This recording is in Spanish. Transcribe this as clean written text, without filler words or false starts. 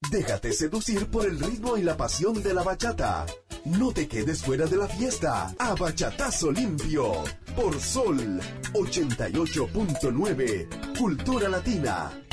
Déjate seducir por el ritmo y la pasión de la bachata. No te quedes fuera de la fiesta. A Bachatazo Limpio. Por Sol 88.9. Cultura Latina.